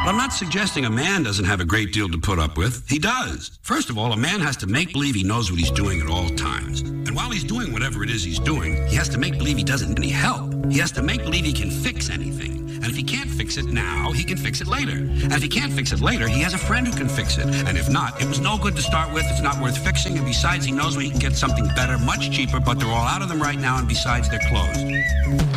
But I'm not suggesting a man doesn't have a great deal to put up with. He does. First of all, a man has to make believe he knows what he's doing at all times. And while he's doing whatever it is he's doing, he has to make believe he doesn't need any help. He has to make believe he can fix anything. And if he can't fix it now, he can fix it later. And if he can't fix it later, he has a friend who can fix it. And if not, it was no good to start with. It's not worth fixing. And besides, he knows where he can get something better, much cheaper, but they're all out of them right now, and besides, they're closed.